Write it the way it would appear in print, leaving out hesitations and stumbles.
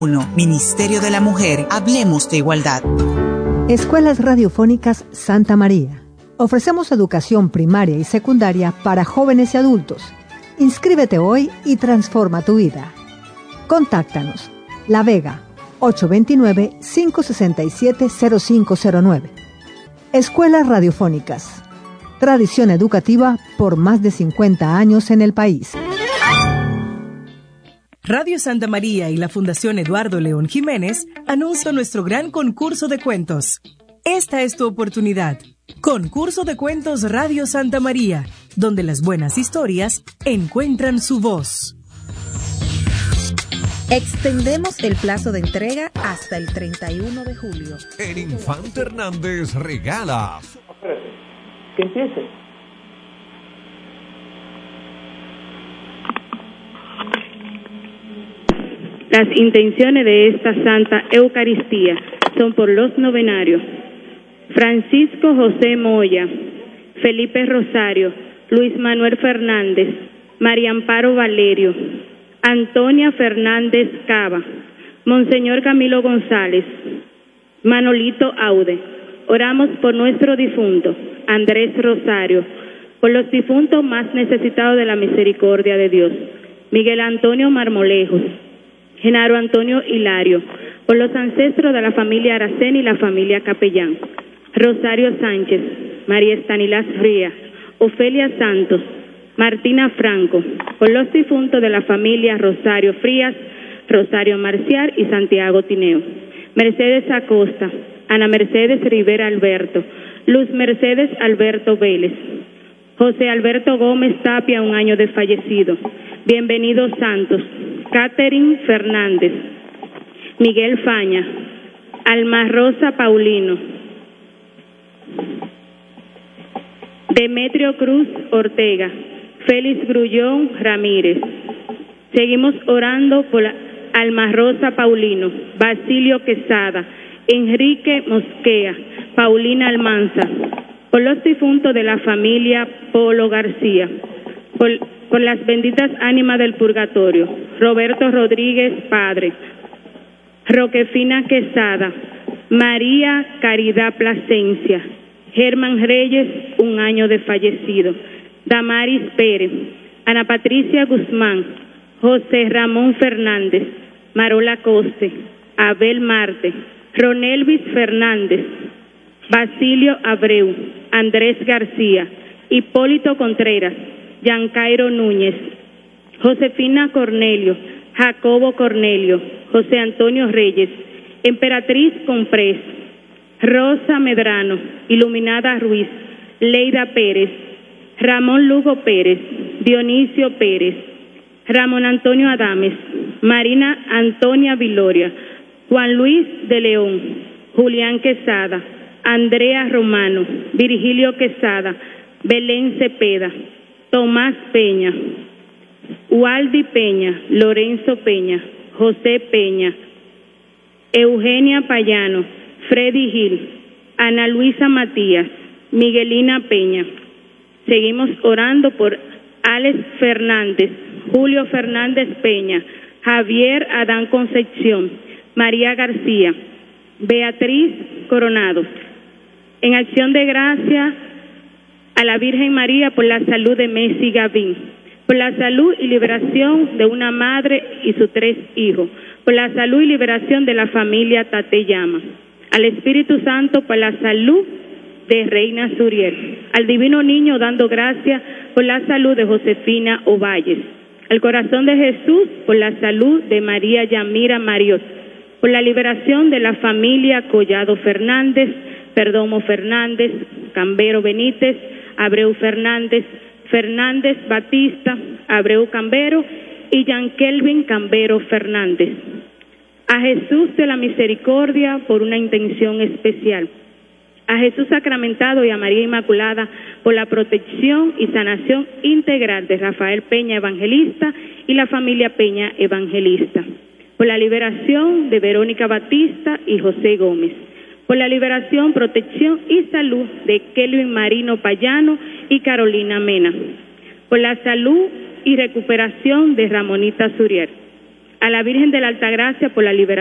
Ministerio de la Mujer, hablemos de igualdad. Escuelas Radiofónicas Santa María. Ofrecemos educación primaria y secundaria para jóvenes y adultos. Inscríbete hoy y transforma tu vida. Contáctanos. La Vega, 829-567-0509. Escuelas Radiofónicas. Tradición educativa por más de 50 años en el país. Radio Santa María y la Fundación Eduardo León Jiménez anuncian nuestro gran concurso de cuentos. Esta es tu oportunidad. Concurso de Cuentos Radio Santa María, donde las buenas historias encuentran su voz. Extendemos el plazo de entrega hasta el 31 de julio. El Infante Hernández regala. Que empiece. Las intenciones de esta Santa Eucaristía son por los novenarios: Francisco José Moya, Felipe Rosario, Luis Manuel Fernández, María Amparo Valerio, Antonia Fernández Cava, Monseñor Camilo González, Manolito Aude. Oramos por nuestro difunto, Andrés Rosario, por los difuntos más necesitados de la misericordia de Dios, Miguel Antonio Marmolejos, Genaro Antonio Hilario, por los ancestros de la familia Aracena y la familia Capellán, Rosario Sánchez, María Estanilas Frías, Ofelia Santos, Martina Franco, por los difuntos de la familia Rosario Frías, Rosario Marcial y Santiago Tineo, Mercedes Acosta, Ana Mercedes Rivera Alberto, Luz Mercedes Alberto Vélez, José Alberto Gómez Tapia, 1 año de fallecido, Bienvenido Santos, Catherine Fernández, Miguel Faña, Alma Rosa Paulino, Demetrio Cruz Ortega, Félix Grullón Ramírez. Seguimos orando por Alma Rosa Paulino, Basilio Quesada, Enrique Mosquea, Paulina Almanza, por los difuntos de la familia Polo García, por las benditas ánimas del purgatorio: Roberto Rodríguez Padre, Roquefina Quesada, María Caridad Plasencia, Germán Reyes, 1 año de fallecido, Damaris Pérez, Ana Patricia Guzmán, José Ramón Fernández, Marola Coste, Abel Marte, Ronelvis Fernández, Basilio Abreu, Andrés García, Hipólito Contreras, Giancairo Núñez, Josefina Cornelio, Jacobo Cornelio, José Antonio Reyes, Emperatriz Comprés, Rosa Medrano, Iluminada Ruiz, Leida Pérez, Ramón Lugo Pérez, Dionisio Pérez, Ramón Antonio Adames, Marina Antonia Viloria, Juan Luis de León, Julián Quesada, Andrea Romano, Virgilio Quesada, Belén Cepeda, Tomás Peña, Waldi Peña, Lorenzo Peña, José Peña, Eugenia Payano, Freddy Gil, Ana Luisa Matías, Miguelina Peña. Seguimos orando por Alex Fernández, Julio Fernández Peña, Javier Adán Concepción, María García, Beatriz Coronado. En acción de gracia a la Virgen María por la salud de Messi Gavín, por la salud y liberación de una madre y sus 3 hijos, por la salud y liberación de la familia Tateyama, al Espíritu Santo por la salud de Reina Suriel, al Divino Niño dando gracias por la salud de Josefina Ovalles, al Corazón de Jesús por la salud de María Yamira Mariot, por la liberación de la familia Collado Fernández, Perdomo Fernández, Cambero Benítez, Abreu Fernández, Fernández Batista, Abreu Cambero y Jean Kelvin Cambero Fernández. A Jesús de la Misericordia por una intención especial. A Jesús sacramentado y a María Inmaculada por la protección y sanación integral de Rafael Peña Evangelista y la familia Peña Evangelista. Por la liberación de Verónica Batista y José Gómez. Por la liberación, protección y salud de Kelvin Marino Payano y Carolina Mena. Por la salud y recuperación de Ramonita Suriel. a la Virgen de la Altagracia por la liberación